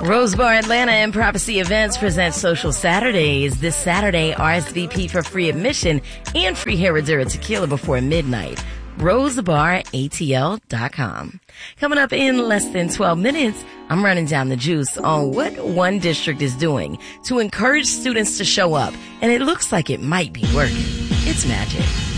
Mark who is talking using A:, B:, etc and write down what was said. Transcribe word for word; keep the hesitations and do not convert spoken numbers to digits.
A: Rose Bar Atlanta and Prophecy Events present Social Saturdays. This Saturday, R S V P for free admission and free Herradura tequila before midnight. rose bar A T L dot com. Coming up in less than twelve minutes, I'm running down the juice on what one district is doing to encourage students to show up, and it looks like it might be working. It's magic.